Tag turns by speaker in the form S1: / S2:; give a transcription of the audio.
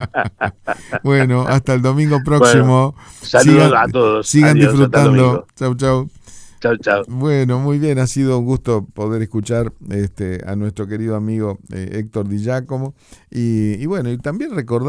S1: Bueno, hasta el domingo
S2: Bueno,
S1: próximo.
S2: saludos a todos.
S1: Sigan
S2: Adiós, hasta el
S1: disfrutando.
S2: domingo.
S1: Chau, chau.
S2: Chao, chao.
S1: Bueno, muy bien, ha sido un gusto poder escuchar a nuestro querido amigo Héctor Di Giacomo y bueno, y también recordar